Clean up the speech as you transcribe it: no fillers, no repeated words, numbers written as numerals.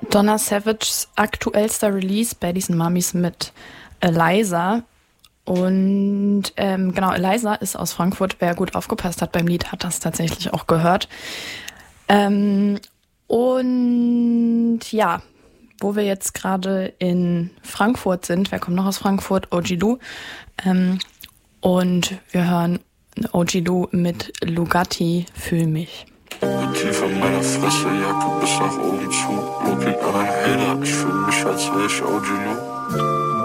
Donna Savages aktuellster Release, Baddies and Mummies mit Eliza. Und genau, Eliza ist aus Frankfurt. Wer gut aufgepasst hat beim Lied, hat das tatsächlich auch gehört. Und ja, wo wir jetzt gerade in Frankfurt sind, wer kommt noch aus Frankfurt? OG Lou. Und wir hören OG Lou mit Lugatti, Fühl mich. Die Tiefe meiner Fresse jagt bis nach oben zu. Look an ein Hater, ich fühl mich als wäre ich OG Lou.